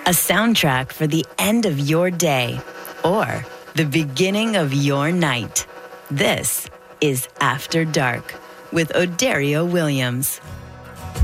A soundtrack for the end of your day or the beginning of your night. This is After Dark with Odario Williams.